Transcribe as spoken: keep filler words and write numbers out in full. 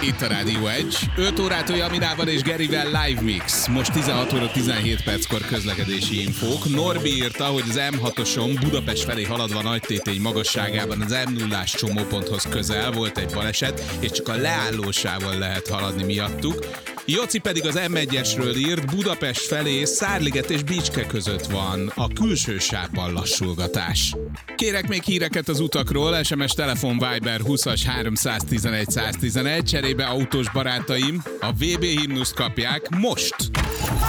Itt a Rádió egy. öt órától Jaminával és Gerivel live mix. Most tizenhat óra tizenhét perckor közlekedési infók. Norbi írta, hogy az em hatoson Budapest felé haladva Nagytétény magasságában az em nullás csomóponthoz közel volt egy baleset, és csak a leállósával lehet haladni miattuk. Joci pedig az em egyesről írt, Budapest felé Szárliget és Bicske között van a külső sávban lassulgatás. Kérek még híreket az utakról, es em es, telefon, Viber húszas háromszáztizenegy száztizenegy, cserébe autós barátaim a vé bé himnuszt kapják most!